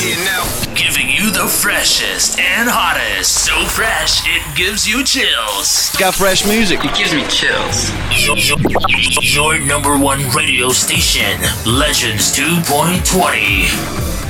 Giving you the freshest and hottest. So fresh, it gives you chills. Got fresh music. It gives me chills. Your number one radio station, Legends 2.20.